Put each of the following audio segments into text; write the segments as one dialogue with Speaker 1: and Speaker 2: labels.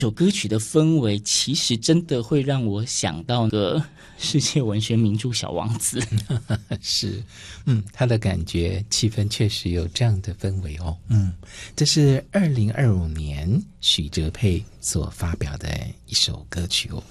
Speaker 1: 这首歌曲的氛围其实真的会让我想到个世界文学名著《小王子》
Speaker 2: 是，他的感觉气氛确实有这样的氛围哦。这是2025年许哲佩所发表的一首歌曲哦。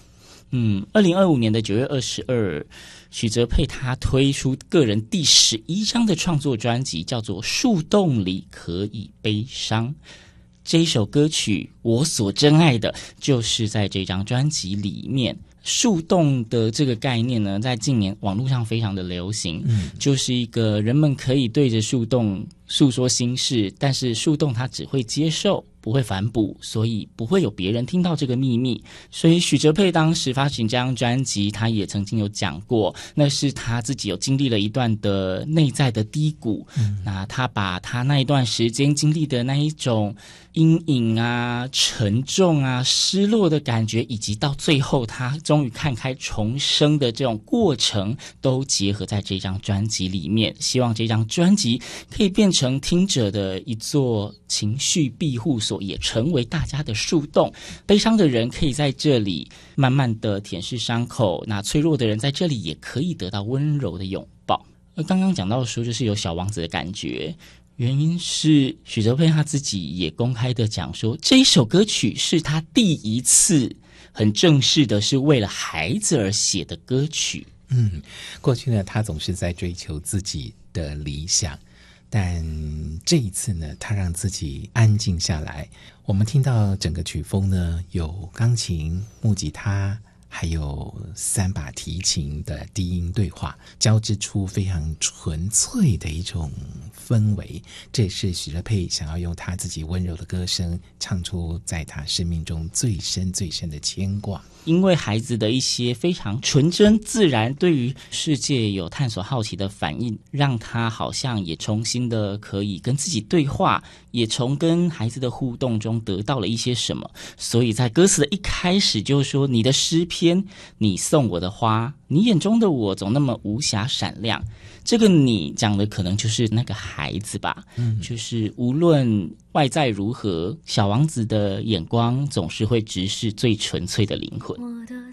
Speaker 1: 2025年的9月22，许哲佩他推出个人第11张的创作专辑，叫做《树洞里可以悲伤》。这一首歌曲我所珍爱的就是在这张专辑里面。树洞的这个概念呢，在近年网络上非常的流行，就是一个人们可以对着树洞诉说心事，但是树洞它只会接受，不会反哺，所以不会有别人听到这个秘密。所以许哲佩当时发行这张专辑，他也曾经有讲过，那是他自己有经历了一段的内在的低谷，那他把他那一段时间经历的那一种阴影啊、沉重啊、失落的感觉，以及到最后他终于看开重生的这种过程，都结合在这张专辑里面。希望这张专辑可以变成听者的一座情绪庇护所，也成为大家的树洞。悲伤的人可以在这里慢慢的舔舐伤口，那脆弱的人在这里也可以得到温柔的拥抱。而刚刚讲到说就是有小王子的感觉，原因是许哲佩他自己也公开的讲说，这一首歌曲是他第一次很正式的是为了孩子而写的歌曲。
Speaker 2: 过去呢，他总是在追求自己的理想，但这一次呢，他让自己安静下来。我们听到整个曲风呢，有钢琴、木吉他，还有3把提琴的低音对话，交织出非常纯粹的一种氛围。这也是许哲佩想要用他自己温柔的歌声，唱出在他生命中最深最深的牵挂。
Speaker 1: 因为孩子的一些非常纯真自然，对于世界有探索好奇的反应，让他好像也重新的可以跟自己对话，也从跟孩子的互动中得到了一些什么。所以在歌词的一开始就说，你的诗篇，你送我的花，你眼中的我总那么无瑕闪亮。这个你讲的可能就是那个孩子吧，就是无论外在如何，小王子的眼光总是会直视最纯粹的灵魂。
Speaker 3: 我的